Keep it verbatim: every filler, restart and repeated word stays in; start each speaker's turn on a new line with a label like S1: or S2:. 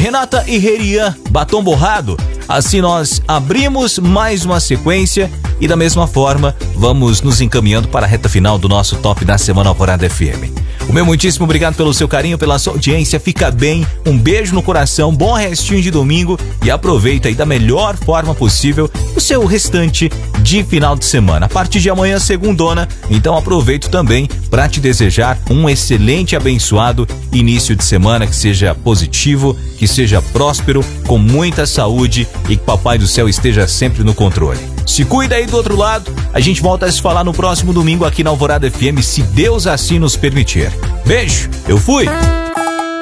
S1: Renata e Herian, Batom Borrado. Assim nós abrimos mais uma sequência e da mesma forma vamos nos encaminhando para a reta final do nosso Top da Semana Alvorada F M. O meu muitíssimo obrigado pelo seu carinho, pela sua audiência, fica bem, um beijo no coração, bom restinho de domingo e aproveita aí da melhor forma possível o seu restante de final de semana. A partir de amanhã, segundona, então aproveito também para te desejar um excelente e abençoado início de semana, que seja positivo, que seja próspero, com muita saúde e que Papai do Céu esteja sempre no controle. Se cuida aí do outro lado, a gente volta a se falar no próximo domingo aqui na Alvorada F M, se Deus assim nos permitir. Beijo, eu fui!